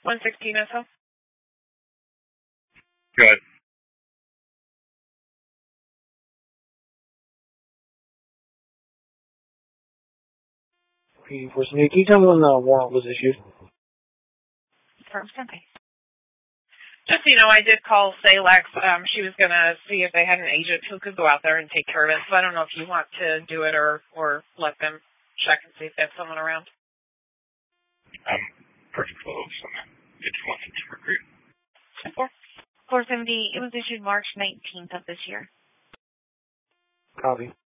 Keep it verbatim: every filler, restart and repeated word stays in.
one sixteen S L. Good. Can you tell me when the warrant was issued? From Sunday. Just, you know, I did call Salex. Um, she was going to see if they had an agent who could go out there and take care of it. So I don't know if you want to do it or, or let them check and see if they have someone around. I'm pretty close. It's one to recruit. four seventy, it was issued March nineteenth of this year. Copy.